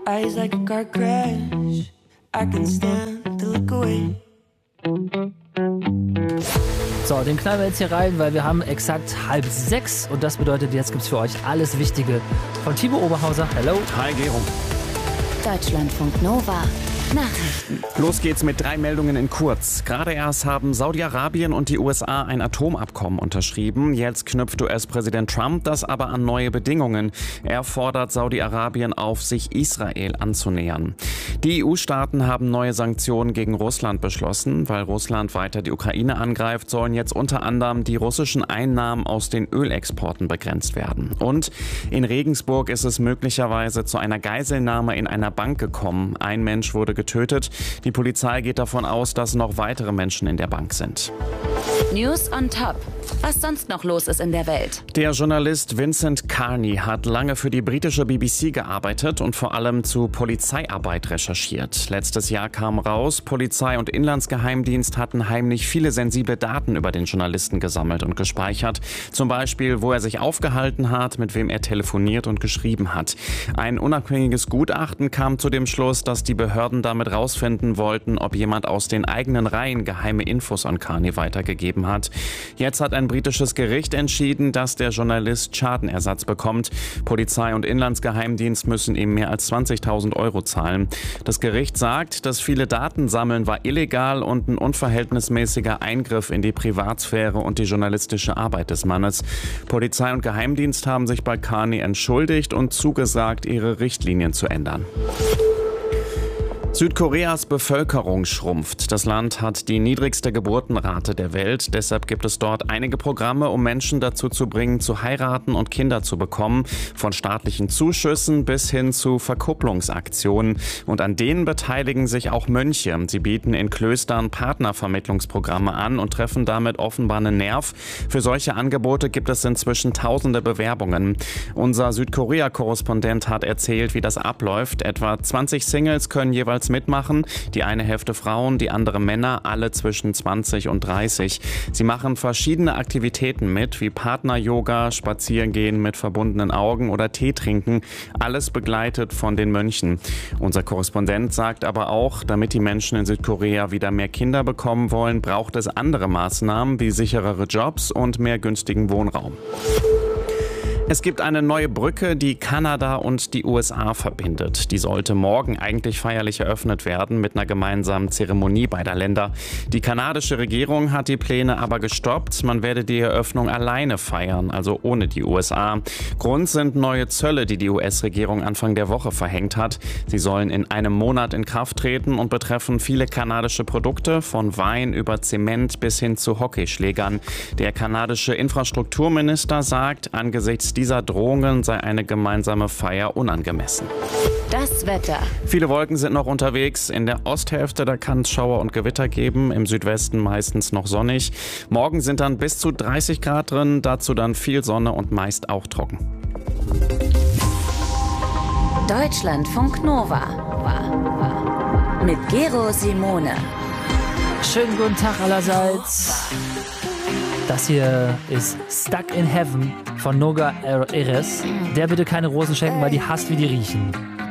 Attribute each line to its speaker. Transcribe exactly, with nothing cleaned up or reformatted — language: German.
Speaker 1: eyes like a car crash. I can stand to look away.
Speaker 2: So, den knallen wir jetzt hier rein, weil wir haben exakt halb sechs und das bedeutet, jetzt gibt's für euch alles Wichtige von Timo Oberhauser. Hello.
Speaker 3: Hi, Gero.
Speaker 4: Deutschlandfunk Nova. Nachrichten.
Speaker 3: Los geht's mit drei Meldungen in kurz. Gerade erst haben Saudi-Arabien und die U S A ein Atomabkommen unterschrieben. Jetzt knüpft U S-Präsident Trump das aber an neue Bedingungen. Er fordert Saudi-Arabien auf, sich Israel anzunähern. Die E U-Staaten haben neue Sanktionen gegen Russland beschlossen. Weil Russland weiter die Ukraine angreift, sollen jetzt unter anderem die russischen Einnahmen aus den Ölexporten begrenzt werden. Und in Regensburg ist es möglicherweise zu einer Geiselnahme in einer Bank gekommen. Ein Mensch wurde getötet. Die Polizei geht davon aus, dass noch weitere Menschen in der Bank sind.
Speaker 4: News on top. Was sonst noch los ist in der Welt.
Speaker 3: Der Journalist Vincent Carney hat lange für die britische B B C gearbeitet und vor allem zu Polizeiarbeit recherchiert. Letztes Jahr kam raus, Polizei und Inlandsgeheimdienst hatten heimlich viele sensible Daten über den Journalisten gesammelt und gespeichert. Zum Beispiel, wo er sich aufgehalten hat, mit wem er telefoniert und geschrieben hat. Ein unabhängiges Gutachten kam zu dem Schluss, dass die Behörden damit rausfinden wollten, ob jemand aus den eigenen Reihen geheime Infos an Carney weitergegeben hat. Jetzt hat ein britisches Gericht entschieden, dass der Journalist Schadenersatz bekommt. Polizei und Inlandsgeheimdienst müssen ihm mehr als zwanzigtausend Euro zahlen. Das Gericht sagt, das viele Daten sammeln war illegal und ein unverhältnismäßiger Eingriff in die Privatsphäre und die journalistische Arbeit des Mannes. Polizei und Geheimdienst haben sich bei Carney entschuldigt und zugesagt, ihre Richtlinien zu ändern. Südkoreas Bevölkerung schrumpft. Das Land hat die niedrigste Geburtenrate der Welt. Deshalb gibt es dort einige Programme, um Menschen dazu zu bringen, zu heiraten und Kinder zu bekommen. Von staatlichen Zuschüssen bis hin zu Verkupplungsaktionen. Und an denen beteiligen sich auch Mönche. Sie bieten in Klöstern Partnervermittlungsprogramme an und treffen damit offenbar einen Nerv. Für solche Angebote gibt es inzwischen tausende Bewerbungen. Unser Südkorea-Korrespondent hat erzählt, wie das abläuft. Etwa zwanzig Singles können jeweils mitmachen. Die eine Hälfte Frauen, die andere Männer, alle zwischen zwanzig und dreißig. Sie machen verschiedene Aktivitäten mit, wie Partner-Yoga, Spazierengehen mit verbundenen Augen oder Tee trinken. Alles begleitet von den Mönchen. Unser Korrespondent sagt aber auch, damit die Menschen in Südkorea wieder mehr Kinder bekommen wollen, braucht es andere Maßnahmen wie sicherere Jobs und mehr günstigen Wohnraum. Es gibt eine neue Brücke, die Kanada und die U S A verbindet. Die sollte morgen eigentlich feierlich eröffnet werden mit einer gemeinsamen Zeremonie beider Länder. Die kanadische Regierung hat die Pläne aber gestoppt. Man werde die Eröffnung alleine feiern, also ohne die U S A. Grund sind neue Zölle, die die U S-Regierung Anfang der Woche verhängt hat. Sie sollen in einem Monat in Kraft treten und betreffen viele kanadische Produkte, von Wein über Zement bis hin zu Hockeyschlägern. Der kanadische Infrastrukturminister sagt, angesichts dieser Drohungen sei eine gemeinsame Feier unangemessen.
Speaker 4: Das Wetter.
Speaker 3: Viele Wolken sind noch unterwegs. In der Osthälfte, da kann es Schauer und Gewitter geben. Im Südwesten meistens noch sonnig. Morgen sind dann bis zu dreißig Grad drin. Dazu dann viel Sonne und meist auch trocken.
Speaker 4: Deutschlandfunk Nova. Mit Gero Simone.
Speaker 2: Schönen guten Tag allerseits. Das hier ist Stuck in Heaven von Noga Eres. Der bitte keine Rosen schenken, weil die hasst, wie die riechen.